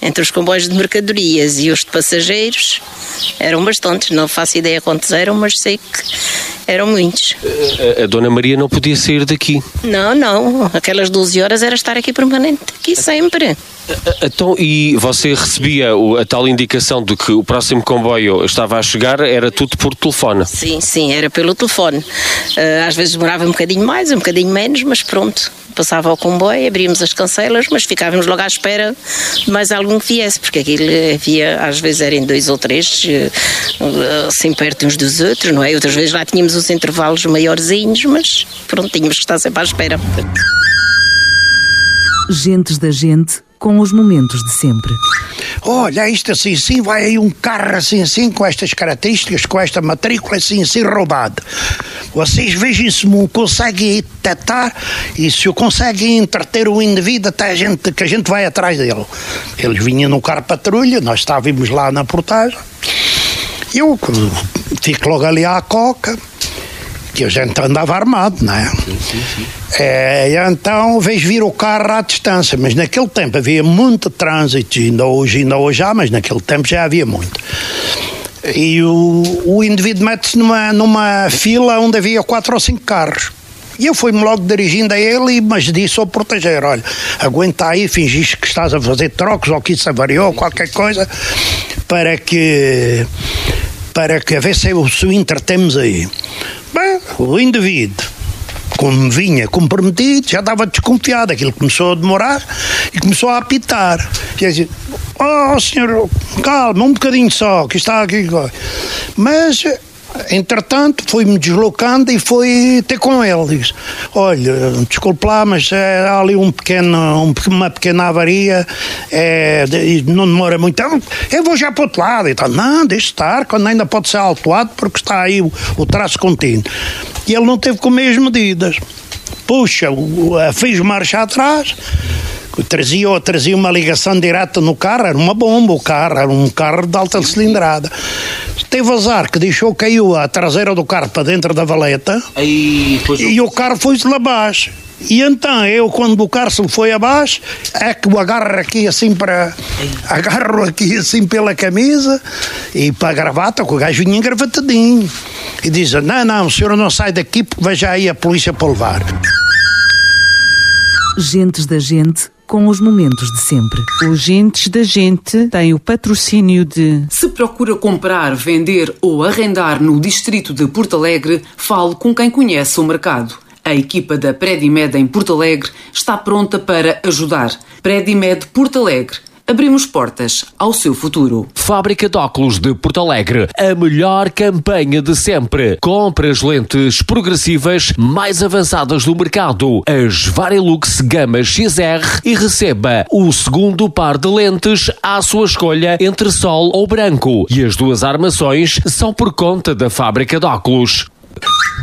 entre os comboios de mercadorias e os de passageiros, eram bastantes. Não faço ideia quantos eram, mas sei que eram muitos. A Dona Maria não podia sair daqui? Não. Aquelas 12 horas era estar aqui permanente, aqui sempre. Então, e você recebia a tal indicação de que o próximo comboio estava a chegar, era tudo por telefone? Sim, era pelo telefone. Às vezes demorava um bocadinho mais, um bocadinho menos, mas pronto. Passava ao comboio, abríamos as cancelas, mas ficávamos logo à espera de mais algum que viesse, porque aquilo havia, às vezes eram 2 ou 3, assim perto uns dos outros, não é? Outras vezes lá tínhamos os intervalos maiorzinhos, mas pronto, tínhamos que estar sempre à espera. Gentes da gente, com os momentos de sempre. Olha, isto assim, vai aí um carro assim, com estas características, com esta matrícula assim, roubado. Vocês vejam se me conseguem detectar e se eu conseguem entreter o indivíduo até que a gente vai atrás dele. Eles vinham no carro patrulha, nós estávamos lá na portagem. Eu fico logo ali à coca, que a gente andava armado, não é? Sim. Então vejo vir o carro à distância, mas naquele tempo havia muito trânsito, ainda hoje há, mas naquele tempo já havia muito. E o indivíduo mete-se numa fila onde havia 4 ou 5 carros. E eu fui-me logo dirigindo a ele, mas disse ao proteger, olha, aguenta aí, fingiste que estás a fazer trocos ou que isso avariou, qualquer coisa, para que a ver se o entretemos aí. Bem, o indivíduo, como vinha comprometido, já estava desconfiado. Aquilo começou a demorar e começou a apitar. E disse, senhor, calma, um bocadinho só, que está aqui. Mas, entretanto, fui-me deslocando e fui ter com ele. Disse, olha, desculpe lá, mas há ali uma pequena avaria, não demora muito. Eu vou já para o outro lado. Então, não, deixe estar, quando ainda pode ser autuado, porque está aí o traço contínuo. E ele não teve com as medidas. Puxa, fiz marcha atrás, trazia uma ligação direta no carro, era uma bomba o carro, era um carro de alta cilindrada. Teve azar que caiu a traseira do carro para dentro da valeta e o carro foi-se lá abaixo. E então eu, quando o carro se foi abaixo, é que o agarro aqui assim pela camisa e para a gravata, que o gajo vinha engravatadinho. E diz, não, o senhor não sai daqui porque vai já aí a polícia para levar. Gentes da gente, com os momentos de sempre. O Gentes da Gente tem o patrocínio de... Se procura comprar, vender ou arrendar no distrito de Porto Alegre, fale com quem conhece o mercado. A equipa da Predimed em Porto Alegre está pronta para ajudar. Predimed Porto Alegre. Abrimos portas ao seu futuro. Fábrica de óculos de Porto Alegre. A melhor campanha de sempre. Compre as lentes progressivas mais avançadas do mercado. As Varilux Gama XR e receba o segundo par de lentes à sua escolha entre sol ou branco. E as 2 armações são por conta da Fábrica de óculos.